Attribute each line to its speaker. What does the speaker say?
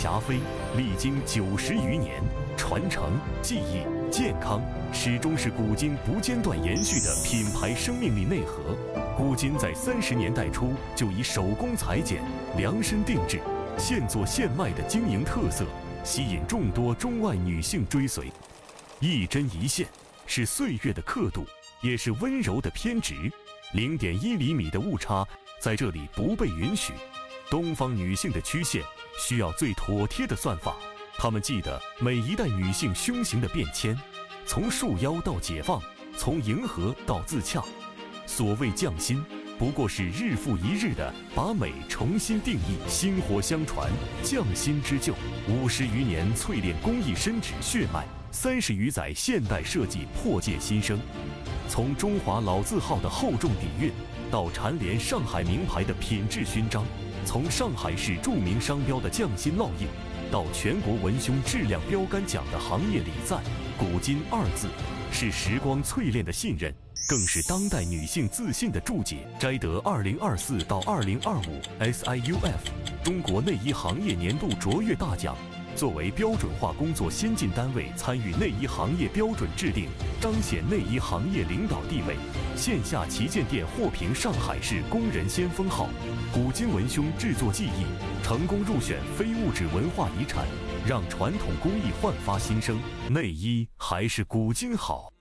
Speaker 1: 霞飞，历经90余年，传承、技艺、健康，始终是古今不间断延续的品牌生命力内核。古今在30年代初就以手工裁剪、量身定制、现做现卖的经营特色，吸引众多中外女性追随。一针一线，是岁月的刻度，也是温柔的偏执。0.1厘米的误差在这里不被允许。东方女性的曲线需要最妥帖的算法。她们记得每一代女性胸型的变迁，从束腰到解放，从迎合到自洽。所谓匠心，不过是日复一日的把美重新定义，薪火相传，匠心织就。50余年淬炼工艺深植血脉，30余载现代设计破界新生。从中华老字号的厚重底蕴，到蝉联上海名牌的品质勋章；从上海市著名商标的匠心烙印，到全国文胸质量标杆奖的行业礼赞。古今2字，是时光淬炼的信任，更是当代女性自信的注解。摘得2024到2025 SIUF 中国内衣行业年度卓越大奖。作为标准化工作先进单位，参与内衣行业标准制定，彰显内衣行业领导地位。线下旗舰店获评上海市工人先锋号。古今文胸制作技艺成功入选非物质文化遗产，让传统工艺焕发新生。内衣还是古今好。